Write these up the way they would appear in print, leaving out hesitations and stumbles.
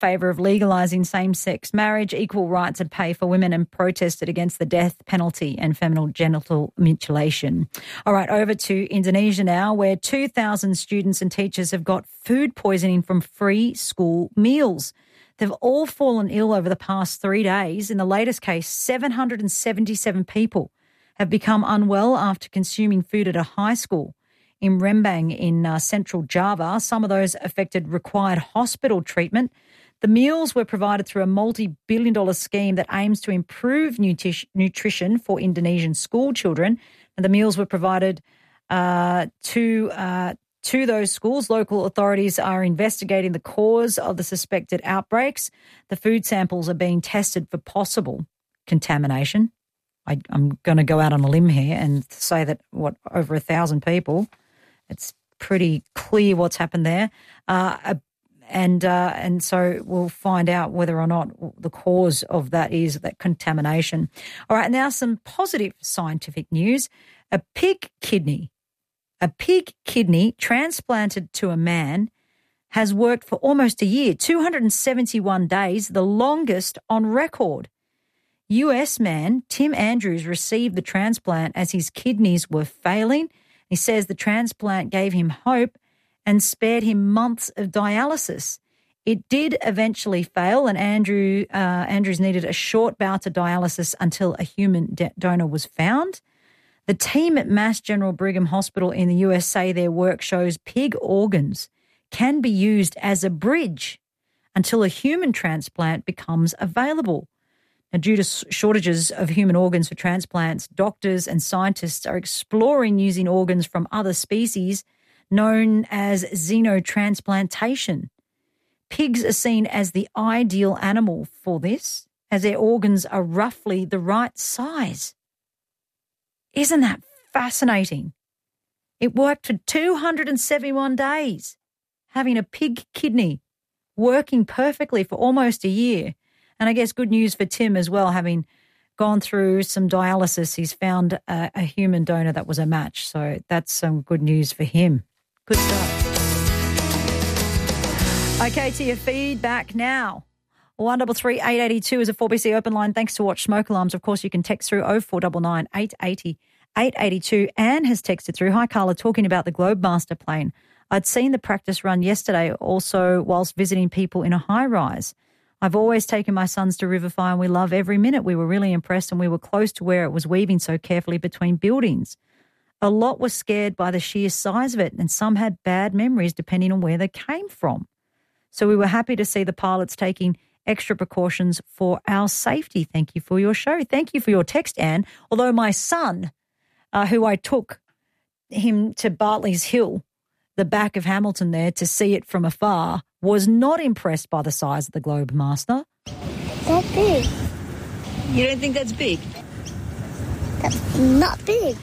favour of legalising same-sex marriage, equal rights and pay for women, and protested against the death penalty and feminine genital mutilation. All right, over to Indonesia now, where 2,000 students and teachers have got food poisoning from free school meals. They've all fallen ill over the past 3 days. In the latest case, 777 people have become unwell after consuming food at a high school in Rembang in central Java. Some of those affected required hospital treatment. The meals were provided through a multi-billion-dollar scheme that aims to improve nutrition for Indonesian school children. And the meals were provided to those schools. Local authorities are investigating the cause of the suspected outbreaks. The food samples are being tested for possible contamination. I'm going to go out on a limb here and say that, over 1,000 people. It's pretty clear what's happened there. And so we'll find out whether or not the cause of that is that contamination. All right, now some positive scientific news. A pig kidney transplanted to a man has worked for almost a year, 271 days, the longest on record. US man Tim Andrews received the transplant as his kidneys were failing. He says the transplant gave him hope and spared him months of dialysis. It did eventually fail, and Andrews needed a short bout of dialysis until a human donor was found. The team at Mass General Brigham Hospital in the US say their work shows pig organs can be used as a bridge until a human transplant becomes available. Now, due to shortages of human organs for transplants, doctors and scientists are exploring using organs from other species known as xenotransplantation. Pigs are seen as the ideal animal for this, as their organs are roughly the right size. Isn't that fascinating? It worked for 271 days, having a pig kidney working perfectly for almost a year. And I guess good news for Tim as well, having gone through some dialysis. He's found a human donor that was a match. So that's some good news for him. Good stuff. Okay, to your feedback now. 133 882 is a 4BC open line. Thanks to Watch Smoke Alarms. Of course, you can text through 0499 880 882. Anne has texted through. Hi, Carla, talking about the Globemaster plane. I'd seen the practice run yesterday also whilst visiting people in a high-rise. I've always taken my sons to Riverfire and we love every minute. We were really impressed and we were close to where it was weaving so carefully between buildings. A lot were scared by the sheer size of it and some had bad memories depending on where they came from. So we were happy to see the pilots taking extra precautions for our safety. Thank you for your show. Thank you for your text, Anne. Although my son, who I took him to Bartley's Hill, the back of Hamilton there, to see it from afar, was not impressed by the size of the Globemaster. That's big. You don't think that's big? That's not big.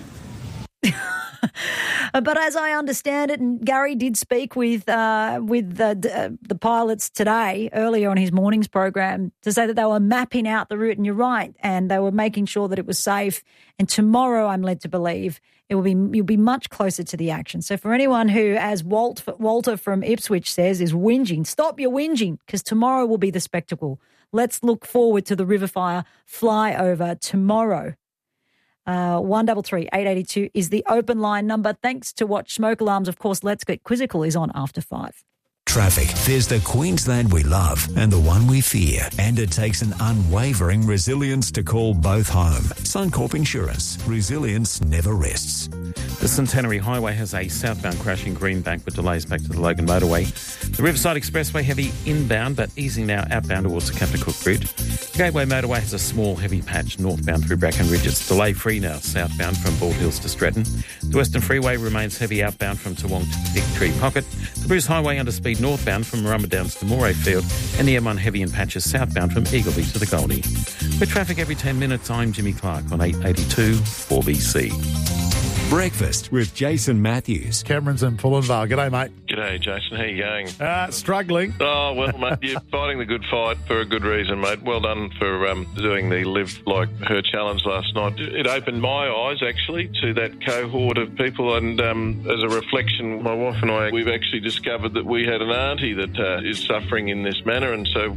But as I understand it, and Gary did speak with the pilots today, earlier on his morning's program, to say that they were mapping out the route, and you're right, and they were making sure that it was safe. And tomorrow, I'm led to believe, you'll be much closer to the action. So for anyone who, as Walter from Ipswich says, is whinging, stop your whinging, because tomorrow will be the spectacle. Let's look forward to the Riverfire flyover tomorrow. 133 882 is the open line number. Thanks to Watch Smoke Alarms. Of course, Let's Get Quizzical is on after 5. Traffic. There's the Queensland we love and the one we fear. And it takes an unwavering resilience to call both home. Suncorp Insurance. Resilience never rests. The Centenary Highway has a southbound crash in Greenbank with delays back to the Logan Motorway. The Riverside Expressway heavy inbound but easing now outbound towards the Captain Cook Route. The Gateway Motorway has a small heavy patch northbound through Bracken Ridge. It's delay free now southbound from Bald Hills to Stretton. The Western Freeway remains heavy outbound from Toowong to Victory Pocket. The Bruce Highway under speed northbound from Murrumba Downs to Moray Field, and the M1 heavy in patches southbound from Eagleby to the Goldie. With traffic every 10 minutes, I'm Jimmy Clark on 882 4BC. Breakfast with Jason Matthews. Cameron's in Pullenvale. G'day, mate. G'day, Jason. How you going? Struggling. Oh, well, mate, you're fighting the good fight for a good reason, mate. Well done for doing the Live Like Her challenge last night. It opened my eyes, actually, to that cohort of people, and as a reflection, my wife and I, we've actually discovered that we had an auntie that is suffering in this manner, and so